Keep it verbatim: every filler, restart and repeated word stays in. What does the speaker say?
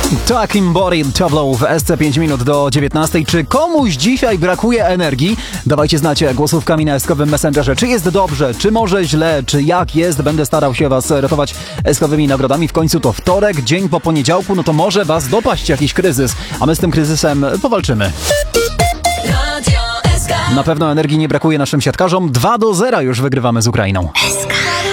Takim Body Tableau w S C pięć minut do dziewiętnastej. Czy komuś dzisiaj brakuje energii? Dawajcie znać głosówkami na eskowym Messengerze. Czy jest dobrze, czy może źle, czy jak jest? Będę starał się was ratować eskowymi nagrodami. W końcu to wtorek, dzień po poniedziałku, no to może was dopaść jakiś kryzys, a my z tym kryzysem powalczymy. Na pewno energii nie brakuje naszym siatkarzom. dwa do zera już wygrywamy z Ukrainą.